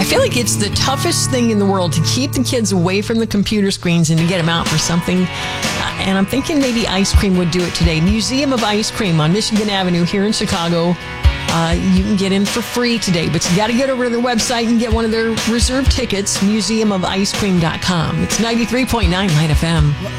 feel like it's the toughest thing in the world to keep the kids away from the computer screens and to get them out for something. And I'm thinking maybe ice cream would do it today. Museum of Ice Cream on Michigan Avenue here in Chicago. You can get in for free today, but you got to get over to their website and get one of their reserved tickets, museumoficecream.com. It's 93.9 Light FM.